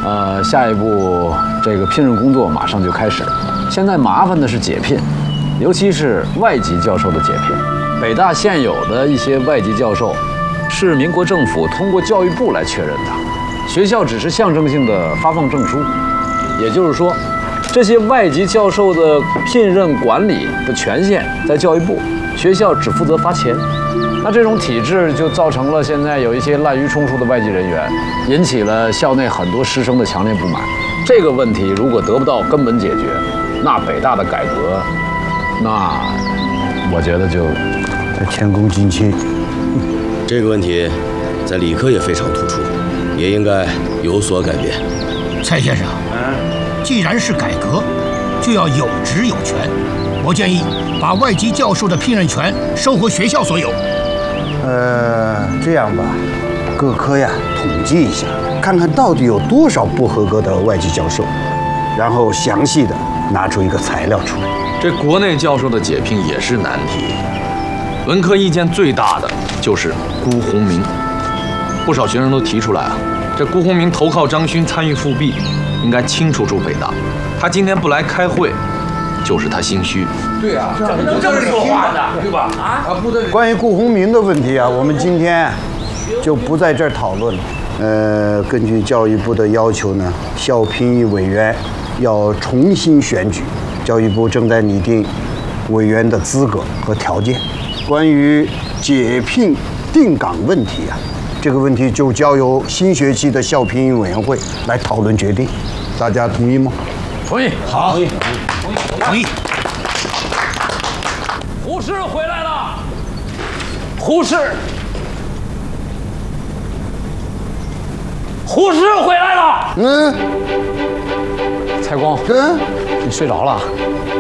下一步这个聘任工作马上就开始。现在麻烦的是解聘，尤其是外籍教授的解聘。北大现有的一些外籍教授，是民国政府通过教育部来确认的，学校只是象征性的发放证书。也就是说，这些外籍教授的聘任管理的权限在教育部，学校只负责发钱。那这种体制就造成了现在有一些滥竽充数的外籍人员，引起了校内很多师生的强烈不满。这个问题如果得不到根本解决，那北大的改革，那我觉得就前功尽弃。 这个问题在理科也非常突出，也应该有所改变。 蔡先生，既然是改革，就要有职有权。我建议把外籍教授的聘任权收回学校所有。 这样吧，各科呀统计一下，看看到底有多少不合格的外籍教授，然后详细的拿出一个材料出来。 这国内教授的解聘也是难题，文科意见最大的就是辜鸿铭。不少学生都提出来啊，这辜鸿铭投靠张勋参与复辟，应该清除出北大。他今天不来开会，就是他心虚。 对啊，这么说话的，对吧？不得。 关于顾鸿铭的问题啊，我们今天就不在这儿讨论了。根据教育部的要求呢，校评议委员要重新选举，教育部正在拟定委员的资格和条件。关于解聘定岗问题啊，这个问题就交由新学期的校评议委员会来讨论决定。大家同意吗？ 同意。 好，同意。 胡适回来了，胡适回来了。蔡光，你睡着了？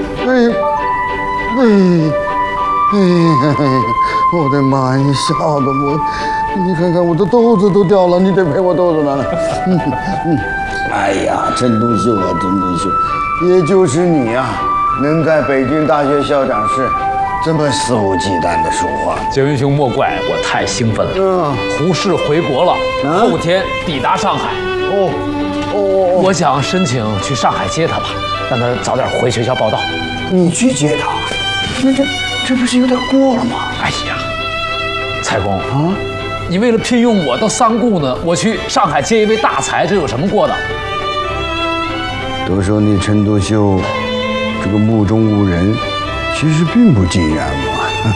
我的妈呀！你吓得我，你看看我的豆子都掉了，你得赔我豆子呢。哎呀，陈独秀啊，陈独秀，也就是你啊，能在北京大学校长室这么肆无忌惮的说话。 杰文兄莫怪我太兴奋了。胡适回国了，后天抵达上海。我想申请去上海接他吧，让他早点回学校报到。 你去接他？那这不是有点过了吗？ 哎呀，蔡公啊，你为了聘用我到三顾呢，我去上海接一位大才，这有什么过的？ 都说你陈独秀这个目中无人，其实并不尽然嘛。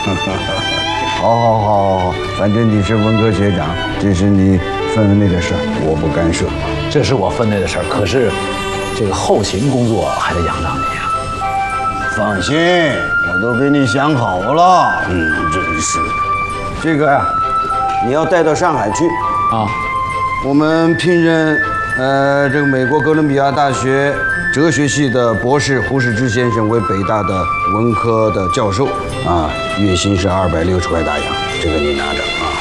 好，反正你是文科学长，这是你分内的事，我不干涉。 这是我分内的事儿，可是这个后勤工作还得仰仗你啊。 放心，我都给你想好了。真是的。这个呀，你要带到上海去啊。我们聘任这个美国哥伦比亚大学哲学系的博士胡适之先生为北大的文科的教授啊，月薪是260块大洋，这个你拿着。